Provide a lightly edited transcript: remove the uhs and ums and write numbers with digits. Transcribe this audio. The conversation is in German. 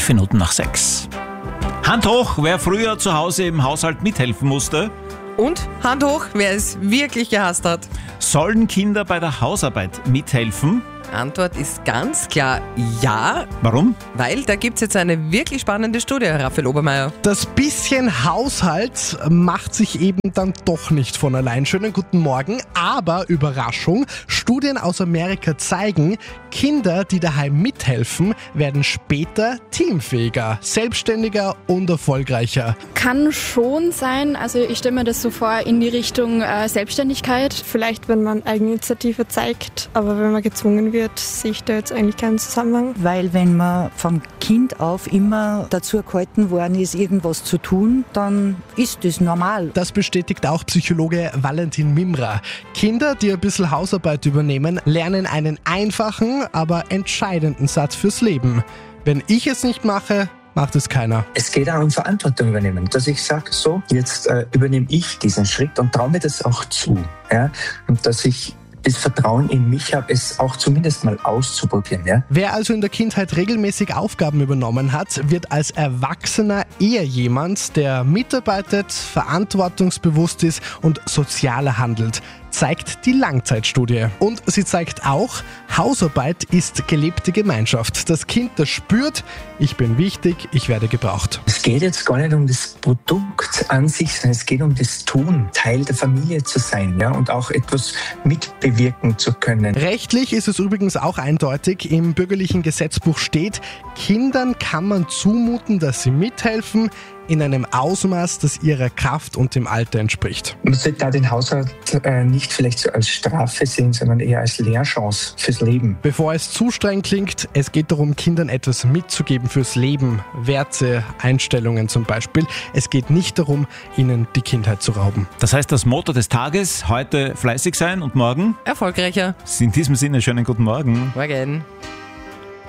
6:11. Hand hoch, wer früher zu Hause im Haushalt mithelfen musste. Und Hand hoch, wer es wirklich gehasst hat. Sollen Kinder bei der Hausarbeit mithelfen? Antwort ist ganz klar ja, Warum? weil da gibt es jetzt eine wirklich spannende Studie, Raphael Obermeier. Das bisschen Haushalt macht sich eben dann doch nicht von allein. Schönen guten Morgen, aber Überraschung, Studien aus Amerika zeigen, Kinder, die daheim mithelfen, werden später teamfähiger, selbstständiger und erfolgreicher. Kann schon sein, also ich stelle mir das so vor in die Richtung Selbstständigkeit. Vielleicht, wenn man Eigeninitiative zeigt, aber wenn man gezwungen wird, sehe ich da jetzt eigentlich keinen Zusammenhang. Weil wenn man vom Kind auf immer dazu gehalten worden ist, irgendwas zu tun, dann ist das normal. Das bestätigt auch Psychologe Valentin Mimra. Kinder, die ein bisschen Hausarbeit übernehmen, lernen einen einfachen, aber entscheidenden Satz fürs Leben. Wenn ich es nicht mache, macht es keiner. Es geht auch um Verantwortung übernehmen, dass ich sage, so, jetzt übernehme ich diesen Schritt und traue mir das auch zu. Ja? Und dass ich das Vertrauen in mich habe, es auch zumindest mal auszuprobieren. Ja? Wer also in der Kindheit regelmäßig Aufgaben übernommen hat, wird als Erwachsener eher jemand, der mitarbeitet, verantwortungsbewusst ist und sozialer handelt, zeigt die Langzeitstudie. Und sie zeigt auch, Hausarbeit ist gelebte Gemeinschaft. Das Kind, das spürt, ich bin wichtig, ich werde gebraucht. Es geht jetzt gar nicht um das Produkt an sich, sondern es geht um das Tun, Teil der Familie zu sein, ja, und auch etwas mitbewirken zu können. Rechtlich ist es übrigens auch eindeutig. Im bürgerlichen Gesetzbuch steht, Kindern kann man zumuten, dass sie mithelfen, in einem Ausmaß, das ihrer Kraft und dem Alter entspricht. Man sollte da den Haushalt nicht vielleicht so als Strafe sehen, sondern eher als Lehrchance fürs Leben. Bevor es zu streng klingt, es geht darum, Kindern etwas mitzugeben fürs Leben. Werte, Einstellungen zum Beispiel. Es geht nicht darum, ihnen die Kindheit zu rauben. Das heißt, das Motto des Tages, heute fleißig sein und morgen Erfolgreicher. In diesem Sinne, schönen guten Morgen. Morgen.